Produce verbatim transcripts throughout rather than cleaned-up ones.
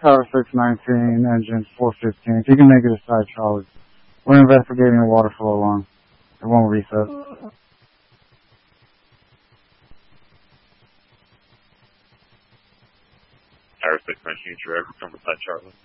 Tower six nineteen, engine four fifteen. If you can make it a side trolley. We're investigating a water flow alarm. It won't reset. Tower six nineteen, Gerard, from beside Charlie.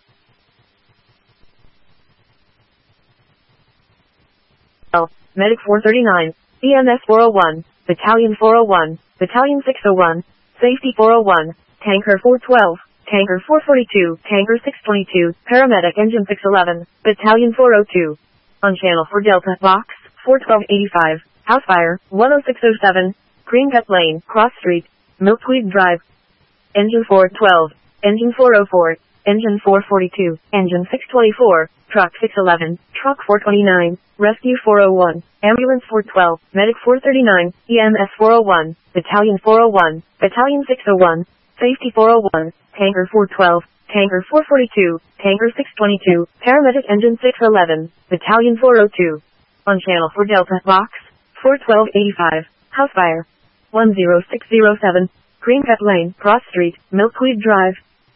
Oh, Medic four thirty-nine, E M S four oh one, Battalion four oh one, Battalion six oh one, Safety four oh one, Tanker four twelve, Tanker four forty-two, Tanker six twenty-two, Paramedic Engine six eleven, Battalion four oh two. On channel for Delta, Box, four twelve eighty-five, House Fire, one oh six oh seven, Green Cut Lane, Cross Street, Milkweed Drive. Engine four twelve, Engine four oh four, Engine four forty-two, Engine six twenty-four, Truck six eleven, Truck four twenty-nine, Rescue four oh one, Ambulance four twelve, Medic four thirty-nine, E M S four oh one, Battalion four oh one, Battalion six oh one, Safety four oh one, Tanker four twelve, Tanker four forty-two, Tanker six twenty-two, Paramedic Engine six eleven, Battalion four oh two. On channel for Delta, Box, four twelve eighty-five, House Fire, one oh six oh seven, Green Cut Lane, Cross Street, Milkweed Drive.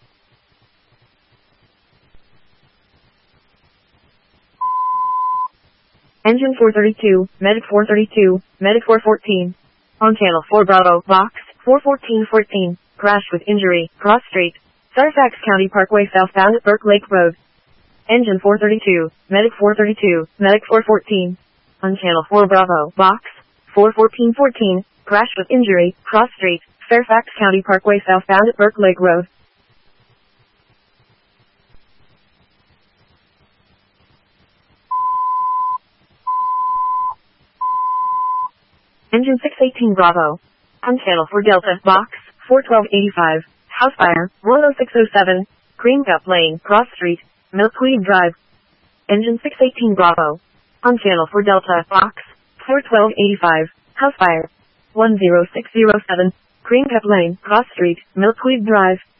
Engine four thirty-two, Medic four thirty-two, Medic four fourteen. On channel four Bravo, Box, four fourteen fourteen, crash with injury, Cross Street, Fairfax County Parkway southbound at Burke Lake Road. Engine four thirty-two, Medic four thirty-two, Medic four fourteen. On channel four Bravo, Box, four fourteen fourteen, crash with injury, Cross Street, Fairfax County Parkway southbound at Burke Lake Road. Engine six eighteen Bravo. On channel for Delta, Box, four twelve eighty-five, House Fire, one oh six oh seven, Green Cup Lane, Cross Street, Milkweed Drive. Engine six eighteen Bravo. On channel for Delta, Box, four twelve eighty-five, House Fire, one oh six oh seven, Green Cup Lane, Cross Street, Milkweed Drive.